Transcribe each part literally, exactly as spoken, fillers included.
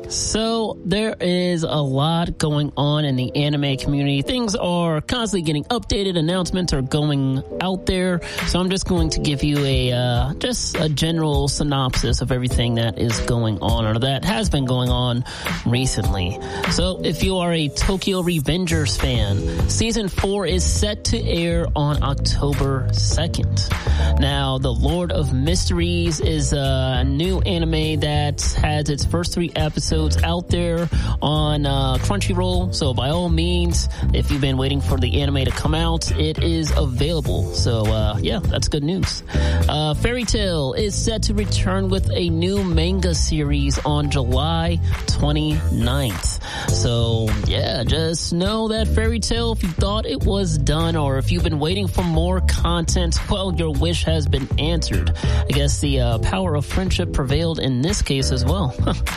So there is a lot going on in the anime community. Things are constantly getting updated. Announcements are going out there. So I'm just going to give you a uh, just a general synopsis of everything that is going on or that has been going on recently. So if you are a Tokyo Revengers fan, season four is set to air on October second. Now, The Lord of Mysteries is a new anime that has its first three episodes out there on uh, Crunchyroll. So by all means, if you've been waiting for the anime to come out, it is available. So uh, yeah, that's good news. Uh, Fairy Tail is set to return with a new manga series on July twenty-ninth. So yeah, just know that Fairy Tail, if you thought it was done or if you've been waiting for more content, well, your wish has been answered. I guess the uh, power of friendship prevailed in this case as well.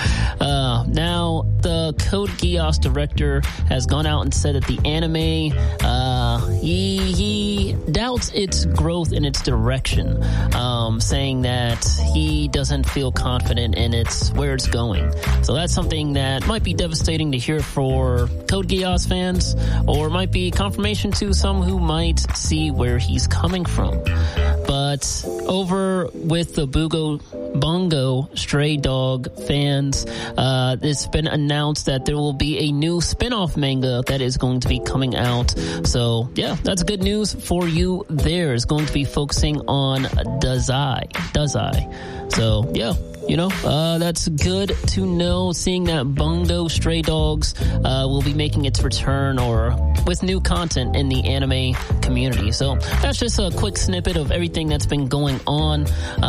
uh, now, the Code Geass director has gone out and said that the anime, uh, he, he doubts its growth and its direction, um, saying that he doesn't feel confident in its where it's going. So that's something that might be devastating to hear for Code Geass fans, or might be confirmation to some who might see where he's coming from. But over with the Bugo Bungo Stray Dog fans, uh, it's been announced that there will be a new spin-off manga that is going to be coming out. So yeah, that's good news for you there. It's going to be focusing on Dazai. Dazai. So yeah. You know, uh, that's good to know, seeing that Bungo Stray Dogs uh, will be making its return or with new content in the anime community. So that's just a quick snippet of everything that's been going on.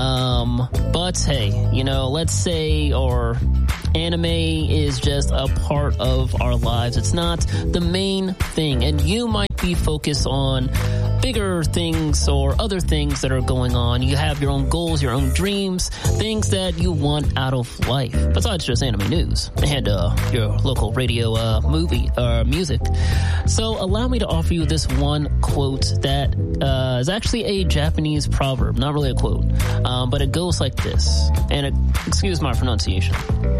Um, but hey, you know, let's say or anime is just a part of our lives. It's not the main thing. And you might be focused on bigger things or other things that are going on. You have your own goals, your own dreams, things that you want out of life, besides just anime news and uh, your local radio uh, movie or uh, music. So allow me to offer you this one quote that uh, is actually a Japanese proverb, not really a quote, um, but it goes like this, and it, excuse my pronunciation.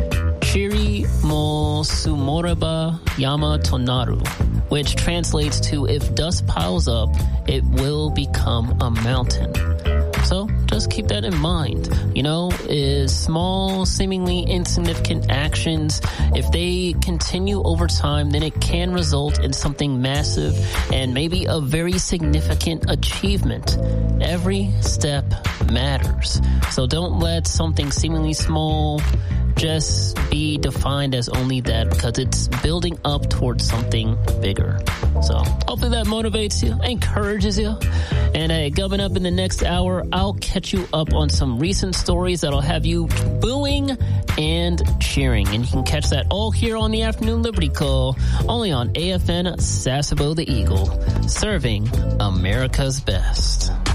Shiri mo sumoreba yama tonaru, which translates to, if dust piles up, it will become a mountain. So just keep that in mind. You know, is small, seemingly insignificant actions, if they continue over time, then it can result in something massive and maybe a very significant achievement. Every step matters. So don't let something seemingly small just be defined as only that, because it's building up towards something bigger. So hopefully that motivates you, encourages you. And hey, coming up in the next hour, I'll catch you up on some recent stories that'll have you booing and cheering. And you can catch that all here on the Afternoon Liberty Call, only on A F N Sasebo the Eagle, serving America's best.